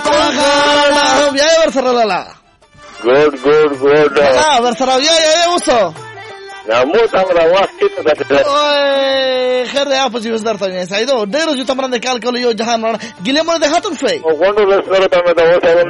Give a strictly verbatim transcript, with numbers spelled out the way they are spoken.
په غاړه بیا ور سره لاله ګډ ګډ ګډ لا ور سره یا یا اوسه نامو تم را واسطه ته اوه خیر دی اپ جیوز درته نه سایدو ډېر جو تمرن د کال کول یو جهان ګلې مړ د ختم شوی غونډو لسره ته مې دا وته